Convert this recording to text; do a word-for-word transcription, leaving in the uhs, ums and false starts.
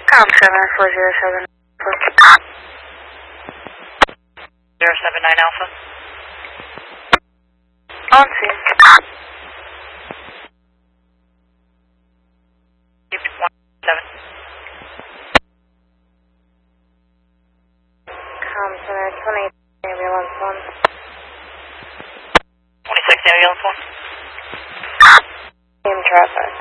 Com seven four zero seven. zero seven nine Alpha. On scene. one seven. Com center twenty ambulance one. twenty-six ambulance one. Team traffic.